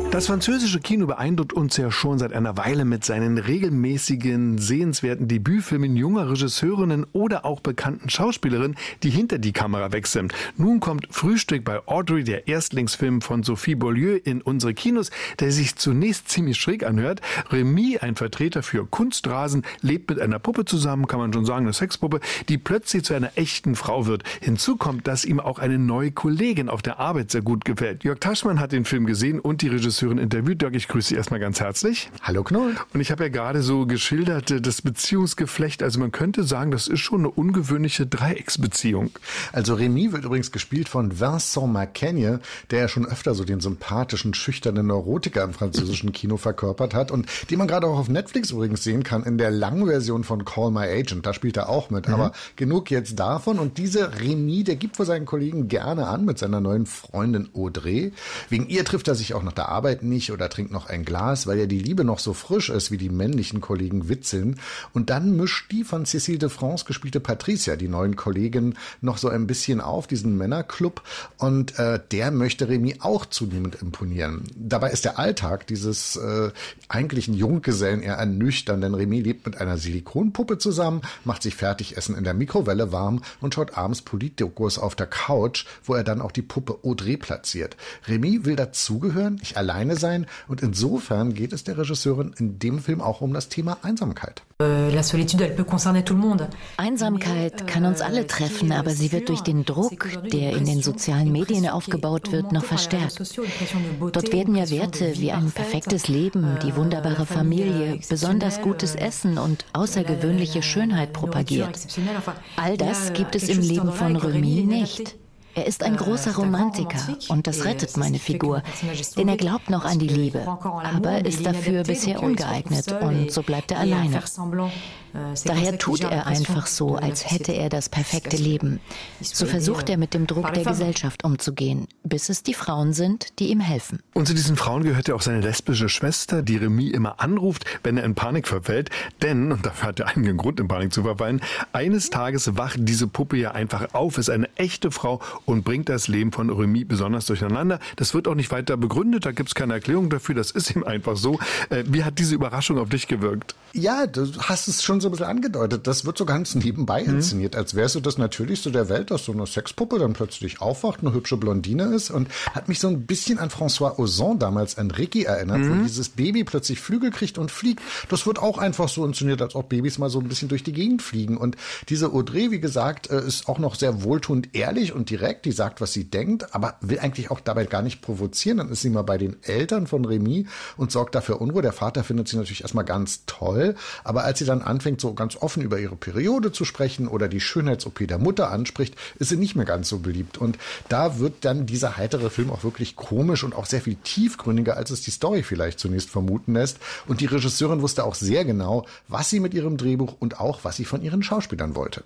Das französische Kino beeindruckt uns ja schon seit einer Weile mit seinen regelmäßigen, sehenswerten Debütfilmen junger Regisseurinnen oder auch bekannten Schauspielerinnen, die hinter die Kamera wechseln. Nun kommt Frühstück bei Audrey, der Erstlingsfilm von Sophie Beaulieu, in unsere Kinos, der sich zunächst ziemlich schräg anhört. Remy, ein Vertreter für Kunstrasen, lebt mit einer Puppe zusammen, kann man schon sagen, eine Sexpuppe, die plötzlich zu einer echten Frau wird. Hinzu kommt, dass ihm auch eine neue Kollegin auf der Arbeit sehr gut gefällt. Jörg Taschmann hat den Film gesehen und die Regisseurin interviewt. Jörg, ich grüße Sie erstmal ganz herzlich. Hallo Knoll. Und ich habe ja gerade so geschildert, das Beziehungsgeflecht. Also man könnte sagen, das ist schon eine ungewöhnliche Dreiecksbeziehung. Also Remy wird übrigens gespielt von Vincent Macaigne, der ja schon öfter so den sympathischen, schüchternen Neurotiker im französischen Kino verkörpert hat und den man gerade auch auf Netflix übrigens sehen kann in der langen Version von Call My Agent. Da spielt er auch mit. Aber genug jetzt davon. Und diese Remy, der gibt vor seinen Kollegen gerne an mit seiner neuen Freundin Audrey. Wegen ihr trifft er sich auch nach der Arbeit nicht oder trinkt noch ein Glas, weil ja die Liebe noch so frisch ist, wie die männlichen Kollegen witzeln. Und dann mischt die von Cécile de France gespielte Patricia, die neuen Kollegen, noch so ein bisschen auf, diesen Männerclub. Und der möchte Remy auch zunehmend imponieren. Dabei ist der Alltag dieses eigentlichen Junggesellen eher ernüchternd, denn Remy lebt mit einer Silikonpuppe zusammen, macht sich Fertigessen in der Mikrowelle warm und schaut abends Politdokus auf der Couch, wo er dann auch die Puppe Audrey platziert. Remy will dazugehören, nicht alleine sein, und insofern geht es der Regisseurin in dem Film auch um das Thema Einsamkeit. Einsamkeit kann uns alle treffen, aber sie wird durch den Druck, der in den sozialen Medien aufgebaut wird, noch verstärkt. Dort werden ja Werte wie ein perfektes Leben, die wunderbare Familie, besonders gutes Essen und außergewöhnliche Schönheit propagiert. All das gibt es im Leben von Remy nicht. Er ist ein großer Romantiker und das rettet meine Figur, denn er glaubt noch an die Liebe, aber ist dafür bisher ungeeignet und so bleibt er alleine. Daher tut er einfach so, als hätte er das perfekte Leben. So versucht er mit dem Druck der Gesellschaft umzugehen, bis es die Frauen sind, die ihm helfen. Und zu diesen Frauen gehört ja auch seine lesbische Schwester, die Remy immer anruft, wenn er in Panik verfällt. Denn, und dafür hat er einen Grund, in Panik zu verfallen, eines Tages wacht diese Puppe ja einfach auf, ist eine echte Frau und bringt das Leben von Remy besonders durcheinander. Das wird auch nicht weiter begründet, da gibt es keine Erklärung dafür, das ist ihm einfach so. Wie hat diese Überraschung auf dich gewirkt? Ja, du hast es schon so ein bisschen angedeutet. Das wird so ganz nebenbei inszeniert, als wäre so das Natürlichste der Welt, dass so eine Sexpuppe dann plötzlich aufwacht, eine hübsche Blondine ist, und hat mich so ein bisschen an François Ozon damals an Ricky erinnert, wo dieses Baby plötzlich Flügel kriegt und fliegt. Das wird auch einfach so inszeniert, als ob Babys mal so ein bisschen durch die Gegend fliegen. Und diese Audrey, wie gesagt, ist auch noch sehr wohltuend ehrlich und direkt. Die sagt, was sie denkt, aber will eigentlich auch dabei gar nicht provozieren. Dann ist sie mal bei den Eltern von Remy und sorgt dafür Unruhe. Der Vater findet sie natürlich erstmal ganz toll, aber als sie dann anfängt, so ganz offen über ihre Periode zu sprechen oder die Schönheits-OP der Mutter anspricht, ist sie nicht mehr ganz so beliebt. Und da wird dann dieser heitere Film auch wirklich komisch und auch sehr viel tiefgründiger, als es die Story vielleicht zunächst vermuten lässt. Und die Regisseurin wusste auch sehr genau, was sie mit ihrem Drehbuch und auch, was sie von ihren Schauspielern wollte.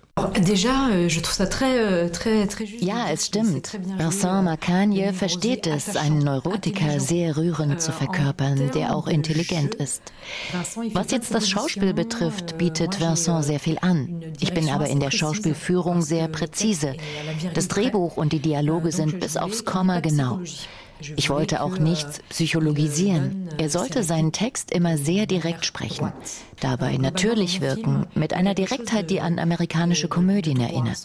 Ja, es stimmt. Vincent Macaigne versteht es, einen Neurotiker sehr rührend zu verkörpern, der auch intelligent ist. Was jetzt das Schauspiel betrifft, bietet Vincent sehr viel an. Ich bin aber in der Schauspielführung sehr präzise. Das Drehbuch und die Dialoge sind bis aufs Komma genau. Ich wollte auch nichts psychologisieren. Er sollte seinen Text immer sehr direkt sprechen, dabei natürlich wirken, mit einer Direktheit, die an amerikanische Komödien erinnert.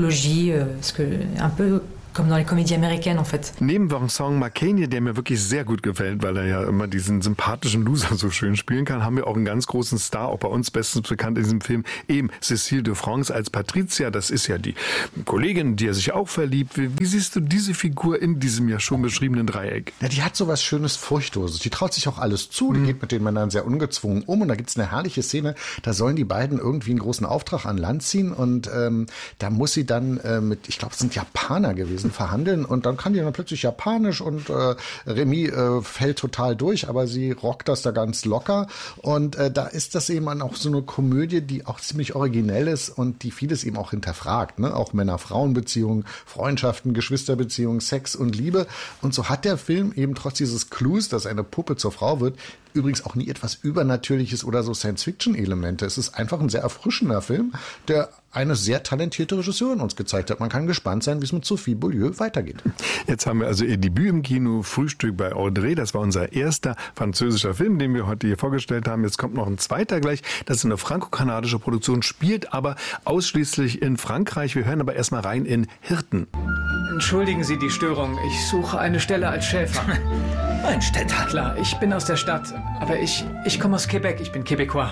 Comme dans les comédies américaines, en fait. Neben Vincent Macaigne, der mir wirklich sehr gut gefällt, weil er ja immer diesen sympathischen Loser so schön spielen kann, haben wir auch einen ganz großen Star, auch bei uns bestens bekannt in diesem Film, eben Cécile de France als Patricia. Das ist ja die Kollegin, die er sich auch verliebt. Wie siehst du diese Figur in diesem ja schon beschriebenen Dreieck? Ja, die hat so was Schönes, Furchtloses. Die traut sich auch alles zu. Die geht mit den Männern sehr ungezwungen um. Und da gibt's eine herrliche Szene, da sollen die beiden irgendwie einen großen Auftrag an Land ziehen. Und da muss sie dann mit, ich glaube, es sind Japaner gewesen, verhandeln, und dann kann die dann plötzlich Japanisch und Remy fällt total durch, aber sie rockt das da ganz locker, und da ist das eben auch so eine Komödie, die auch ziemlich originell ist und die vieles eben auch hinterfragt, ne? Auch Männer-Frauen-Beziehungen, Freundschaften, Geschwisterbeziehungen, Sex und Liebe, und so hat der Film eben trotz dieses Clues, dass eine Puppe zur Frau wird, übrigens auch nie etwas Übernatürliches oder so Science-Fiction-Elemente. Es ist einfach ein sehr erfrischender Film, der eine sehr talentierte Regisseurin uns gezeigt hat. Man kann gespannt sein, wie es mit Sophie Beaulieu weitergeht. Jetzt haben wir also ihr Debüt im Kino, Frühstück bei Audrey. Das war unser erster französischer Film, den wir heute hier vorgestellt haben. Jetzt kommt noch ein zweiter gleich. Das ist eine franko-kanadische Produktion, spielt aber ausschließlich in Frankreich. Wir hören aber erstmal rein in Hirten. Entschuldigen Sie die Störung. Ich suche eine Stelle als Schäfer. Ein Städter. Klar, ich bin aus der Stadt. Aber ich komme aus Quebec. Ich bin Québécois.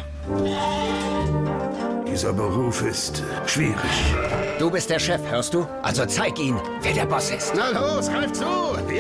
Dieser Beruf ist schwierig. Du bist der Chef, hörst du? Also zeig ihn, wer der Boss ist. Na los, greif zu!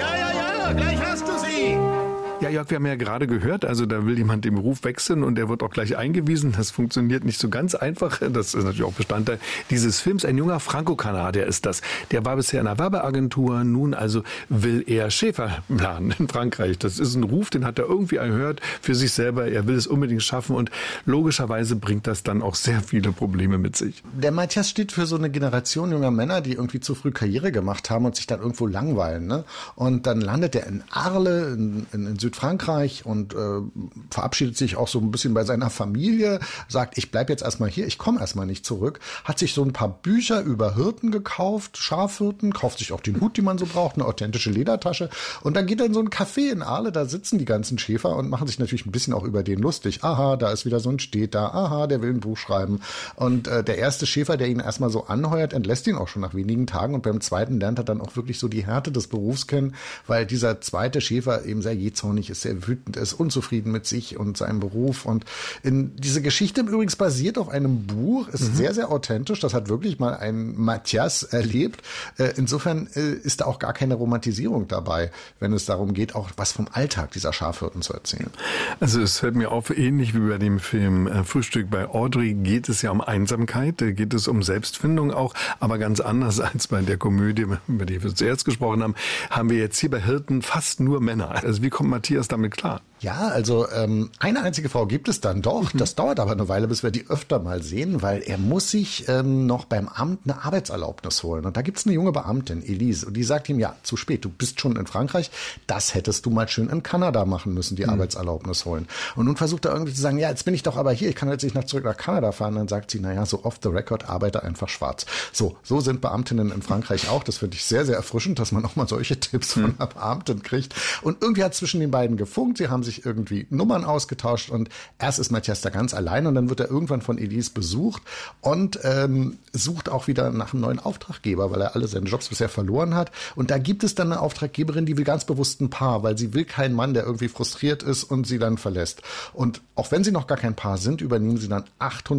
Ja, gleich hast du sie! Ja, Jörg, wir haben ja gerade gehört, also da will jemand den Beruf wechseln und der wird auch gleich eingewiesen. Das funktioniert nicht so ganz einfach. Das ist natürlich auch Bestandteil dieses Films. Ein junger Franko-Kanadier ist das. Der war bisher in einer Werbeagentur. Nun also will er Schäfer planen in Frankreich. Das ist ein Ruf, den hat er irgendwie erhört für sich selber. Er will es unbedingt schaffen und logischerweise bringt das dann auch sehr viele Probleme mit sich. Der Mathias steht für so eine Generation junger Männer, die irgendwie zu früh Karriere gemacht haben und sich dann irgendwo langweilen. Ne? Und dann landet er in Arles, in Südfrankreich und verabschiedet sich auch so ein bisschen bei seiner Familie, sagt, ich bleib jetzt erstmal hier, ich komme erstmal nicht zurück, hat sich so ein paar Bücher über Hirten gekauft, Schafhirten, kauft sich auch den Hut, den man so braucht, eine authentische Ledertasche und dann geht er in so ein Café in Arles, da sitzen die ganzen Schäfer und machen sich natürlich ein bisschen auch über den lustig. Aha, da ist wieder so ein Städter, aha, der will ein Buch schreiben und der erste Schäfer, der ihn erstmal so anheuert, entlässt ihn auch schon nach wenigen Tagen und beim zweiten lernt er dann auch wirklich so die Härte des Berufs kennen, weil dieser zweite Schäfer eben sehr jähzornig ist, sehr wütend ist, unzufrieden mit sich und seinem Beruf. Und diese Geschichte übrigens basiert auf einem Buch, ist sehr, sehr authentisch. Das hat wirklich mal ein Mathias erlebt. Insofern ist da auch gar keine Romantisierung dabei, wenn es darum geht, auch was vom Alltag dieser Schafhirten zu erzählen. Also es fällt mir auf, ähnlich wie bei dem Film Frühstück bei Audrey geht es ja um Einsamkeit, geht es um Selbstfindung auch, aber ganz anders als bei der Komödie, über die wir zuerst gesprochen haben, haben wir jetzt hier bei Hirten fast nur Männer. Also wie kommt Matthias damit klar? Ja, also eine einzige Frau gibt es dann doch. Das dauert aber eine Weile, bis wir die öfter mal sehen, weil er muss sich noch beim Amt eine Arbeitserlaubnis holen. Und da gibt's eine junge Beamtin, Elise, und die sagt ihm, ja, zu spät, du bist schon in Frankreich, das hättest du mal schön in Kanada machen müssen, die Arbeitserlaubnis holen. Und nun versucht er irgendwie zu sagen, ja, jetzt bin ich doch aber hier, ich kann jetzt nicht zurück nach Kanada fahren. Dann sagt sie, naja, so off the record, arbeite einfach schwarz. So sind Beamtinnen in Frankreich auch. Das finde ich sehr, sehr erfrischend, dass man auch mal solche Tipps von einer Beamtin kriegt. Und irgendwie hat zwischen den beiden gefunkt, sie haben sich irgendwie Nummern ausgetauscht und erst ist Mathias da ganz allein und dann wird er irgendwann von Elise besucht und sucht auch wieder nach einem neuen Auftraggeber, weil er alle seine Jobs bisher verloren hat. Und da gibt es dann eine Auftraggeberin, die will ganz bewusst ein Paar, weil sie will keinen Mann, der irgendwie frustriert ist und sie dann verlässt. Und auch wenn sie noch gar kein Paar sind, übernehmen sie dann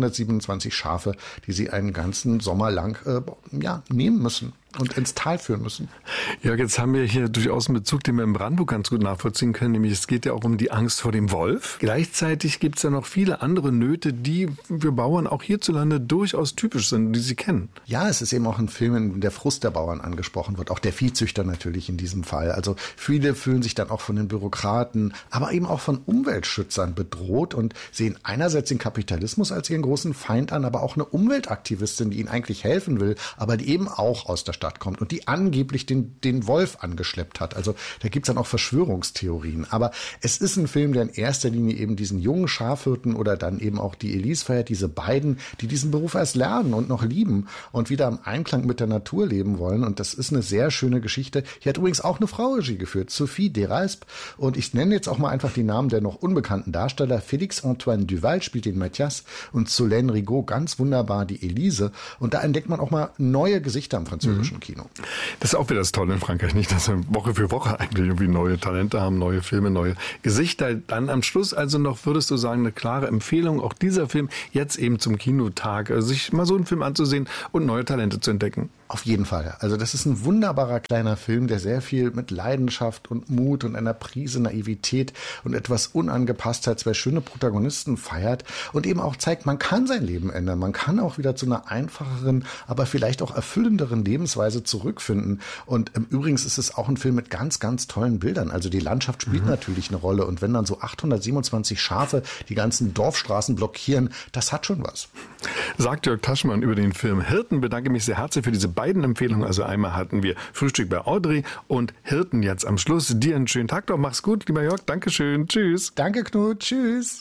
827 Schafe, die sie einen ganzen Sommer lang nehmen müssen und ins Tal führen müssen. Ja, jetzt haben wir hier durchaus einen Bezug, den wir im Brandenburg ganz gut nachvollziehen können, nämlich es geht ja auch um die Angst vor dem Wolf. Gleichzeitig gibt es ja noch viele andere Nöte, die für Bauern auch hierzulande durchaus typisch sind, die sie kennen. Ja, es ist eben auch ein Film, in dem der Frust der Bauern angesprochen wird, auch der Viehzüchter natürlich in diesem Fall. Also viele fühlen sich dann auch von den Bürokraten, aber eben auch von Umweltschützern bedroht und sehen einerseits den Kapitalismus als ihren großen Feind an, aber auch eine Umweltaktivistin, die ihnen eigentlich helfen will, aber die eben auch aus der Stadt kommt und die angeblich den Wolf angeschleppt hat. Also da gibt's dann auch Verschwörungstheorien. Aber es ist ein Film, der in erster Linie eben diesen jungen Schafhirten oder dann eben auch die Elise feiert, diese beiden, die diesen Beruf erst lernen und noch lieben und wieder im Einklang mit der Natur leben wollen. Und das ist eine sehr schöne Geschichte. Hier hat übrigens auch eine Frau Regie geführt, Sophie Deraspe. Und ich nenne jetzt auch mal einfach die Namen der noch unbekannten Darsteller. Félix-Antoine Duval spielt den Mathias und Solène Rigaud ganz wunderbar die Elise. Und da entdeckt man auch mal neue Gesichter im französischen Kino. Das ist auch wieder das Tolle in Frankreich, nicht, dass wir Woche für Woche eigentlich irgendwie neue Talente haben, neue Filme, neue Gesichter. Dann am Schluss also noch, würdest du sagen, eine klare Empfehlung, auch dieser Film jetzt eben zum Kinotag, sich mal so einen Film anzusehen und neue Talente zu entdecken. Auf jeden Fall. Also das ist ein wunderbarer kleiner Film, der sehr viel mit Leidenschaft und Mut und einer Prise Naivität und etwas Unangepasstheit zwei schöne Protagonisten feiert und eben auch zeigt, man kann sein Leben ändern. Man kann auch wieder zu einer einfacheren, aber vielleicht auch erfüllenderen Lebensweise zurückfinden. Und übrigens ist es auch ein Film mit ganz, ganz tollen Bildern. Also die Landschaft spielt natürlich eine Rolle. Und wenn dann so 827 Schafe die ganzen Dorfstraßen blockieren, das hat schon was. Sagt Jörg Taschmann über den Film Hirten. Bedanke mich sehr herzlich für diese beiden Empfehlungen. Also einmal hatten wir Frühstück bei Audrey und Hirten jetzt am Schluss. Dir einen schönen Tag noch. Mach's gut, lieber Jörg. Dankeschön. Tschüss. Danke, Knut. Tschüss.